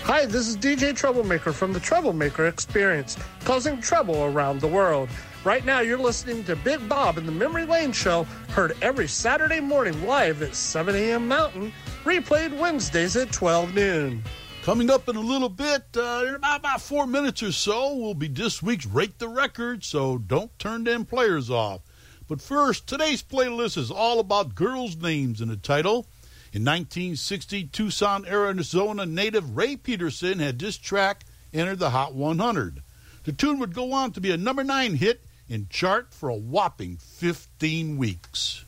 Hi, this is DJ Troublemaker from the Troublemaker Experience, causing trouble around the world. Right now, you're listening to Big Bob in the Memory Lane Show, heard every Saturday morning live at 7 a.m. Mountain, replayed Wednesdays at 12 noon. Coming up in a little bit, in about 4 minutes or so, will be this week's Rate the Record, so don't turn them players off. But first, today's playlist is all about girls' names in the title. In 1960, Tucson, Arizona native Ray Peterson had this track enter the Hot 100. The tune would go on to be a number 9 hit and chart for a whopping 15 weeks.